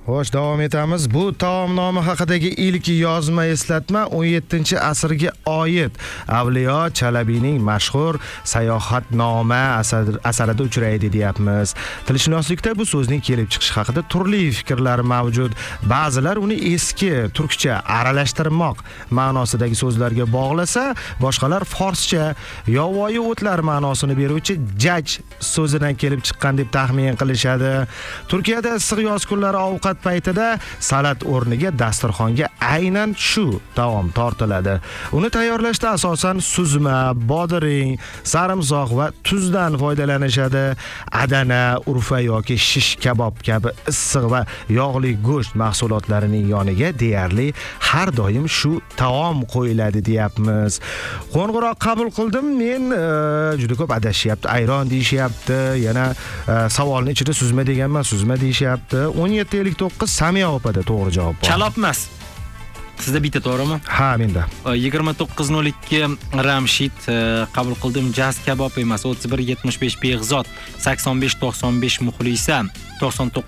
Xo'sh, davom etamiz. Bu taom nomi haqidagi ilk yozma eslatma 17-asrga oid. Avliyo Chalabiyning mashhur Sayohatnoma asarida uchraydi deyapmiz. Tilshunoslikda bu so'zning kelib chiqishi haqida turli fikrlar mavjud. Ba'zilar uni eski turkcha aralashtirmoq ma'nosidagi so'zlarga bog'lasa, boshqalar forscha yovvoyi o'tlar ma'nosini beruvchi jaj so'zidan kelib chiqqan deb taxmin qilishadi. Turkiyada issiq yoz kunlari ovqat paytida salat o'rniga dasturxonga aynan shu taom tortiladi. Uni tayyorlashda asosan suzma, bodiring, sarimsoq va tuzdan foydalanishadi. Adana, urfa yoki shish kabob kabi issiq va yog'li go'sht mahsulotlarining yoniga deyarli har doim shu taom qo'yiladi deyapmiz. Qo'ng'iroq qabul qildim. Men juda ko'p adashyapti. Ayron deyishyapti. Yana savolning ichida suzma deganman, suzma deyishyapti. 1759 Samiya opada to'g'ri javob bor. Kalob emas. Sizda bitta to'g'rimi? Ha, menda. 2902 Ramshid qabul qildim. Jaz kabob emas. 3175 Behzod, 8595 Muxlisa, 99